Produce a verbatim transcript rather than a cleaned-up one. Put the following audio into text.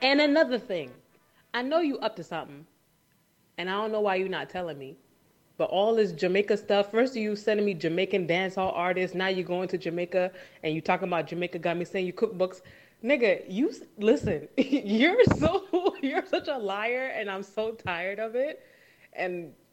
And another thing, I know you up to something, and I don't know why you're not telling me. But all this Jamaica stuff, first you sending me Jamaican dancehall artists, now you going to Jamaica and you talking about Jamaica got me saying you cookbooks. Nigga, you listen, you're so you're such a liar and I'm so tired of it. And